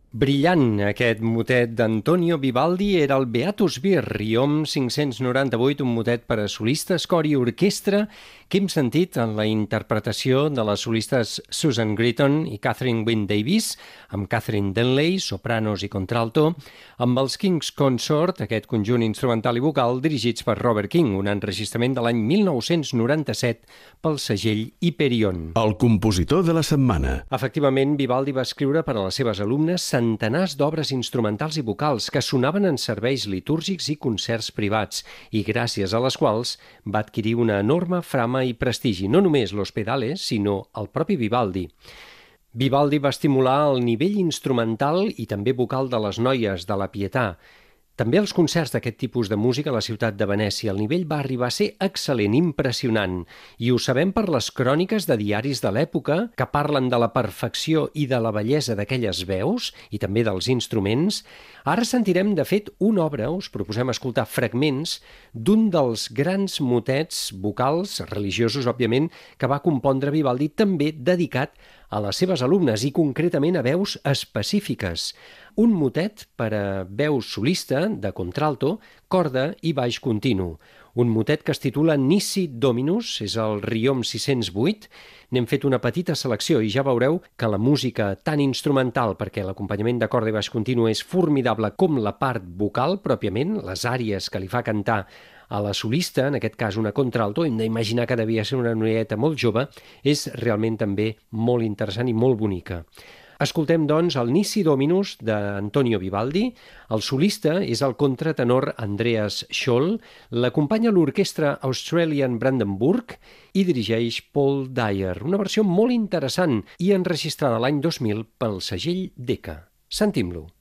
Brillant, aquest motet d'Antonio Vivaldi era el Beatus Vir, Riom 598, un motet per a solistes, cor i orquestra, que hem sentit en la interpretació de les solistes Susan Gritton i Catherine Wynne Davis, amb Catherine Denley, sopranos i contralto, amb els King's Consort, aquest conjunt instrumental i vocal dirigits per Robert King, un enregistrament de l'any 1997 pel segell Hyperion. El compositor de la setmana. Efectivament, Vivaldi va escriure per a les seves alumnes centenars d'obres instrumentals i vocals que sonaven en serveis litúrgics i concerts privats i gràcies a les quals va adquirir una enorme fama i prestigi, no només l'Ospedale, sinó el propi Vivaldi. Vivaldi va estimular el nivell instrumental i també vocal de les noies de la Pietà. També els concerts d'aquest tipus de música a la ciutat de Venècia. El nivell va arribar a ser excel·lent, impressionant, i ho sabem per les cròniques de diaris de l'època que parlen de la perfecció i de la bellesa d'aquelles veus i també dels instruments. Ara sentirem, de fet, una obra, us proposem escoltar fragments d'un dels grans motets vocals, religiosos, òbviament, que va compondre Vivaldi, també dedicat a les seves alumnes i concretament a veus específiques. Un motet per a veu solista, de contralto, corda i baix continu. Un motet que es titula Nisi Dominus, és el Riom 608. N'hem fet una petita selecció i ja veureu que la música tan instrumental, perquè l'acompanyament de corda i baix continu és formidable, com la part vocal pròpiament, les àries que li fa cantar a la solista, en aquest cas una contralto, hem d'imaginar que devia ser una noieta molt jove, és realment també molt interessant i molt bonica. Escoltem, doncs, el Nisi Dominus d'Antonio Vivaldi. El solista és el contratenor Andreas Scholl, l'acompanya l'orquestra Australian Brandenburg i dirigeix Paul Dyer, una versió molt interessant i enregistrada l'any 2000 pel segell Decca. Sentim-lo.